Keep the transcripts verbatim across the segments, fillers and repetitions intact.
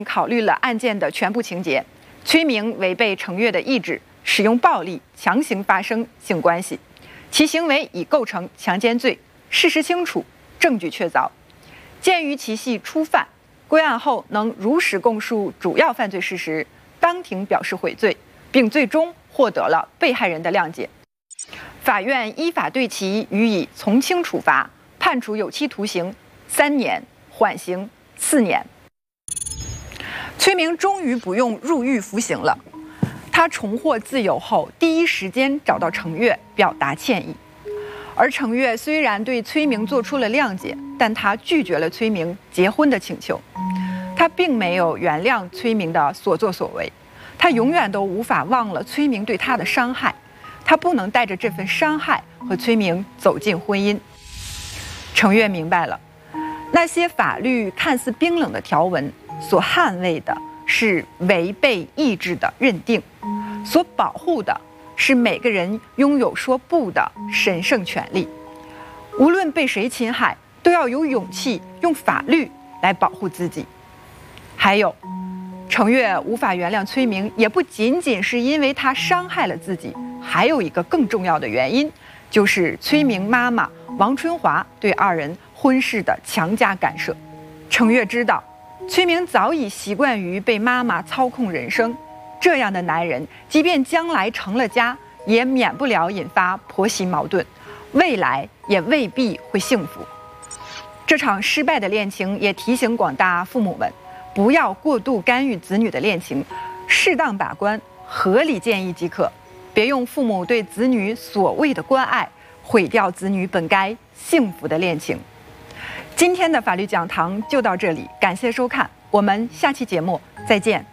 考虑了案件的全部情节，崔明违背程越的意志，使用暴力强行发生性关系，其行为已构成强奸罪，事实清楚，证据确凿。鉴于其系初犯，归案后能如实供述主要犯罪事实，当庭表示悔罪，并最终获得了被害人的谅解。法院依法对其予以从轻处罚，判处有期徒刑三年，缓刑四年。崔明终于不用入狱服刑了。他重获自由后，第一时间找到程越表达歉意。而程越虽然对崔明做出了谅解，但他拒绝了崔明结婚的请求。他并没有原谅崔明的所作所为，他永远都无法忘了崔明对他的伤害。他不能带着这份伤害和崔明走进婚姻。程越明白了，那些法律看似冰冷的条文所捍卫的是违背意志的认定，所保护的是每个人拥有说不的神圣权利。无论被谁侵害，都要有勇气用法律来保护自己。还有，程越无法原谅崔明，也不仅仅是因为他伤害了自己，还有一个更重要的原因，就是崔明妈妈王春华对二人婚事的强加干涉。程越知道，崔明早已习惯于被妈妈操控人生，这样的男人，即便将来成了家，也免不了引发婆媳矛盾，未来也未必会幸福。这场失败的恋情也提醒广大父母们，不要过度干预子女的恋情，适当把关，合理建议即可，别用父母对子女所谓的关爱毁掉子女本该幸福的恋情。今天的法律讲堂就到这里，感谢收看，我们下期节目再见。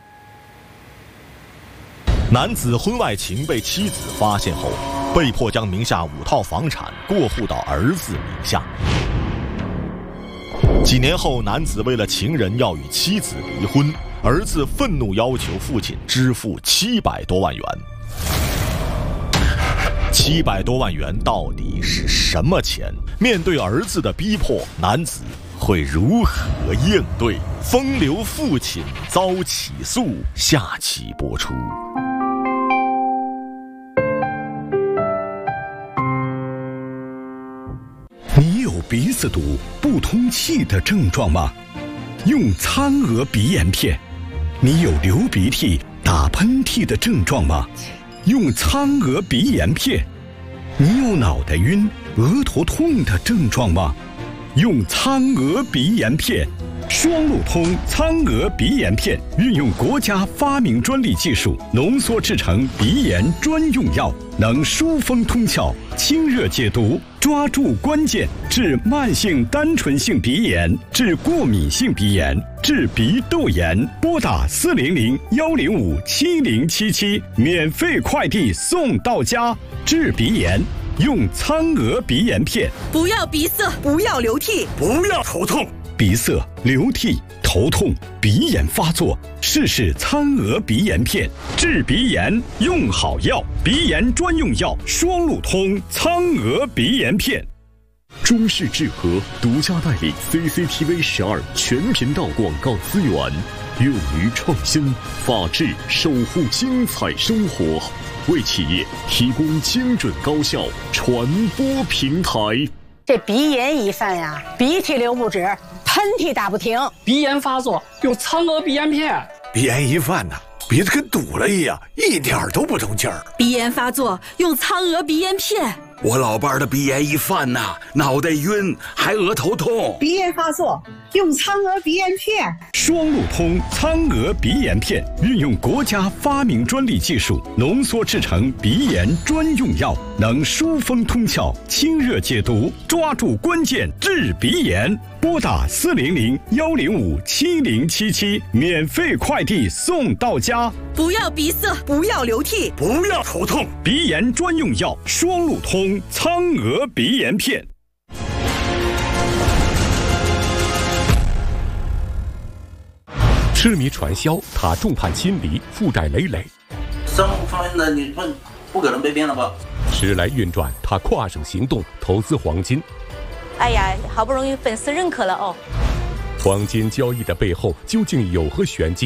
男子婚外情被妻子发现后，被迫将名下五套房产过户到儿子名下。几年后，男子为了情人要与妻子离婚，儿子愤怒要求父亲支付七百多万元。七百多万元到底是什么钱？面对儿子的逼迫，男子会如何应对？风流父亲遭起诉，下期播出。 你有鼻子堵、不通气的症状吗？用苍娥鼻炎片。你有流鼻涕、打喷嚏的症状吗？用苍娥鼻炎片。你有脑袋晕、额头痛的症状吗？用苍娥鼻炎片。双路通苍娥鼻炎片运用国家发明专利技术浓缩制成鼻炎专用药，能疏风通窍、清热解毒，抓住关键，治慢性单纯性鼻炎，治过敏性鼻炎，治鼻窦炎。拨打四零零幺零五七零七七，免费快递送到家。治鼻炎用苍娥鼻炎片。 不要鼻塞，不要流涕， 不要头痛。鼻塞、流涕、头痛、鼻炎发作，试试苍娥鼻炎片，治鼻炎用好药，鼻炎专用药双路通苍娥鼻炎片。 中视智和独家代理 C C T V 十二全频道广告资源，勇于创新，法治守护精彩生活，为企业提供精准高效传播平台。 这鼻炎一犯呀，鼻涕流不止，喷嚏打不停， 鼻炎发作用苍娥鼻炎片。 鼻炎一犯呐，鼻子跟堵了一样，一点都不通气儿。 鼻炎发作用苍娥鼻炎片。 我老伴儿的鼻炎一犯呐，脑袋晕，还额头痛。 鼻炎发作用苍娥鼻炎片。 双路通苍娥鼻炎片运用国家发明专利技术浓缩制成鼻炎专用药，能疏风通窍、清热解毒，抓住关键，治鼻炎。拨打四零零幺零五七零七七，免费快递送到家。 不要鼻塞， 不要流涕， 不要头痛， 鼻炎专用药双路通苍娥鼻炎片。 痴迷传销，他众叛亲离，负债累累。 生活方面的你不不可能被骗了吧？ 时来运转，他跨省行动，投资黄金。 哎呀，好不容易粉丝认可了哦。 黄金交易的背后究竟有何玄机？